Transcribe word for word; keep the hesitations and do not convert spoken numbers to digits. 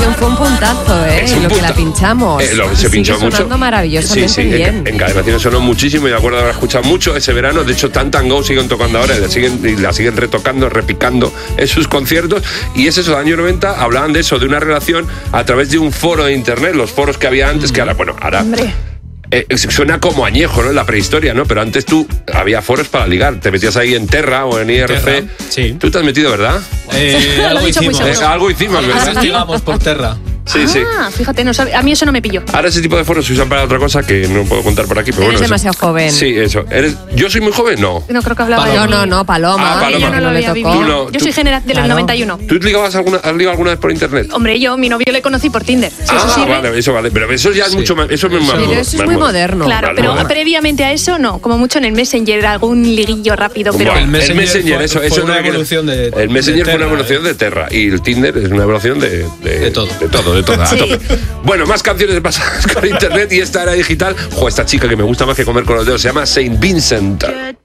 canción fue un puntazo, ¿eh? Es un lo punta- que la pinchamos. Eh, lo, se Sigue pinchó mucho. sonando maravillosamente sí, sí, bien. En, en Cadena Cien sonó muchísimo y de acuerdo haber escuchado mucho ese verano. De hecho, Tan Tan Go siguen tocando ahora y la siguen, y la siguen retocando, repicando en sus conciertos. Y es eso, años noventa hablaban de eso, de una relación a través de un foro de internet, los foros que había antes, que ahora, bueno, ahora... Hombre. Eh, suena como añejo, ¿no? En la prehistoria, ¿no? Pero antes tú, había foros para ligar. Te metías ahí en Terra o en I R C. Terra, sí. Tú te has metido, ¿verdad? Eh, Lo algo he dicho muy hicimos. seguro. Eh, algo hicimos, ¿verdad? Investigamos por Terra. Sí, sí. Ah, fíjate, no sabe- a mí eso no me pilló. Ahora ese tipo de foros se usan para otra cosa que no puedo contar por aquí, pero Eres bueno. demasiado eso. joven. Sí, eso. ¿Eres... ¿Yo soy muy joven? No. No creo que hablaba Paloma. de No, no, no, Paloma. Ah, Paloma. Yo no que lo le había tocó. vivido. Tú no, Yo tú- soy genera- del Claro. noventa y uno. ¿Tú ligabas alguna, has ligado alguna vez por internet? Hombre, yo, mi novio le conocí por Tinder. Si eso ah, sirve. vale, eso vale. Pero eso ya es Sí. mucho más... Eso es más Pero moderno, eso es más muy moderno. moderno. Claro, Vale, pero vale. previamente a eso no, como mucho en el Messenger, algún liguillo rápido, pero... Bueno, El Messenger el Messenger, fue- eso, fue eso una no hay que- evolución de- El Messenger de fue una Terra, evolución ¿eh? de Terra y el Tinder es una evolución de... De, De todo. De todo, de todo. a Sí. tope. Bueno, más canciones pasadas con internet y esta era digital. Jo, esta chica que me gusta más que comer con los dedos se llama Saint Vincent.